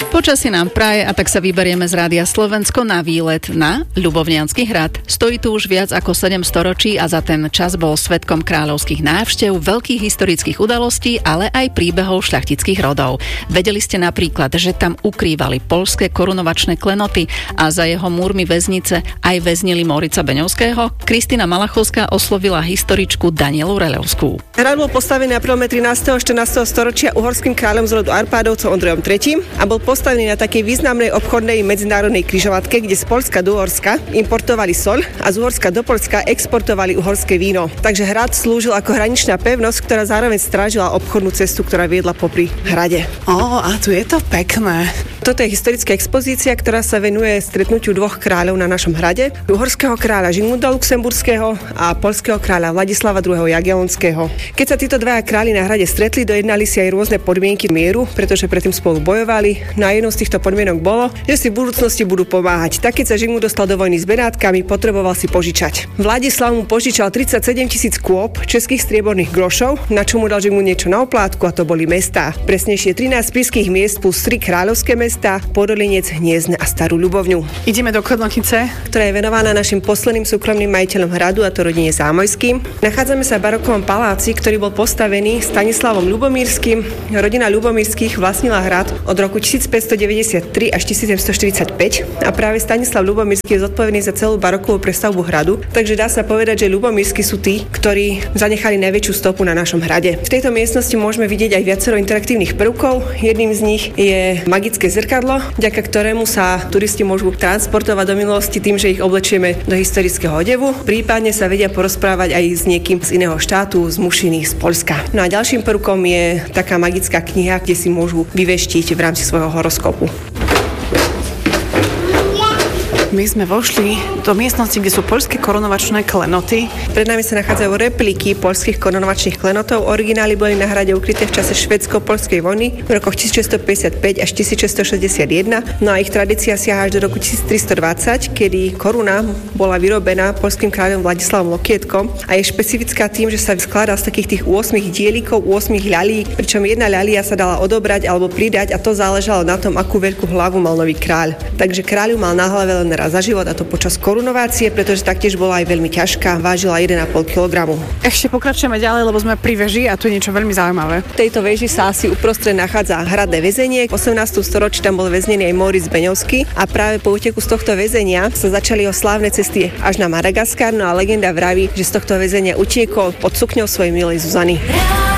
Počasie nám praje a tak sa vyberieme z Rádia Slovensko na výlet na Ľubovniansky hrad. Stojí tu už viac ako 7 storočí a za ten čas bol svedkom kráľovských návštev, veľkých historických udalostí, ale aj príbehov šľachtických rodov. Vedeli ste napríklad, že tam ukrývali poľské korunovačné klenoty a za jeho múrmi väznice aj väznili Morica Beňovského? Kristina Malachovská oslovila historičku Danielu Reľovskú. Hrad bol postavený na prelome 13. a 14. storočia uhorským kráľom z rodu Arpádovcov Ondrejom III a bol postavený na takej významnej obchodnej medzinárodnej križovatke, kde z Poľska do Uhorska importovali soľ a z Uhorska do Poľska exportovali uhorské víno. Takže hrad slúžil ako hraničná pevnosť, ktorá zároveň strážila obchodnú cestu, ktorá viedla popri hrade. A tu je to pekné. Toto je historická expozícia, ktorá sa venuje stretnutiu dvoch kráľov na našom hrade. Uhorského kráľa Žigmunda Luxemburského a poľského kráľa Vladislava II. Jagiellonského. Keď sa títo dvaja králi na hrade stretli, dojednali si aj rôzne podmienky mieru, pretože predtým spolu bojovali. No a jednou z týchto podmienok bolo, že si v budúcnosti budú pomáhať. Tak keď sa Žigmund dostal do vojny s Benátkami, potreboval si požičať. Vladislav mu požičal 37 000 kôp českých strieborných grošov, na čo mu dal Žigmund niečo na oplátku, a to boli mestá. Presnejšie 13 spišských miest plus 3 kráľovské mestá, Podolinec, Hniezdne a Starú Ľubovňu. Ideme do Klenotnice, ktorá je venovaná našim posledným súkromným majiteľom hradu, a to rodine Zámojským. Nachádzame sa v barokovom paláci, ktorý bol postavený Stanislavom Ľubomírskym. Rodina Ľubomírskych vlastnila hrad od roku 1593 až 1745 a práve Stanislav Ľubomírsky je zodpovedný za celú barokovú prestavbu hradu, takže dá sa povedať, že Ľubomírsky sú tí, ktorí zanechali najväčšiu stopu na našom hrade. V tejto miestnosti môžeme vidieť aj viacero interaktívnych prvkov. Jedným z nich je magické zrkadlo, vďaka ktorému sa turisti môžu transportovať do minulosti tým, že ich oblečieme do historického odevu. Prípadne sa vedia porozprávať aj s niekým z iného štátu, z Mušiny, z Poľska. No a ďalším prvkom je taká magická kniha, kde si môžu vyveštiť v rámci svojho horoskopu. My sme vošli do miestnosti, kde sú poľské korunovačné klenoty. Pred nami sa nachádzajú repliky poľských korunovačných klenotov. Originály boli na hrade ukryté v čase švédsko-poľskej vojny v rokoch 1655 až 1661. No a ich tradícia siaha až do roku 1320, kedy koruna bola vyrobená poľským kráľom Vladislavom Lokietkom a je špecifická tým, že sa skladá z takých tých 8 dielikov, 8 ľalí, pričom jedna ľalia sa dala odobrať alebo pridať, a to záležalo na tom, akú veľkú hlavu mal nový kráľ. Takže kráľu mal na hlave len raz za život, a to počas korunovácie, pretože taktiež bola aj veľmi ťažká, vážila 1,5 kg. Ešte pokračujeme ďalej, lebo sme pri veži a tu je niečo veľmi zaujímavé. V tejto veži sa asi uprostred nachádza hradné väzenie. V 18. storočí tam bol väznený aj Moric Beňovský a práve po úteku z tohto väzenia sa začali jeho slávne cesty až na Madagaskar. No a legenda vraví, že z tohto väzenia utiekol pod sukňou svojej milej Zuzany.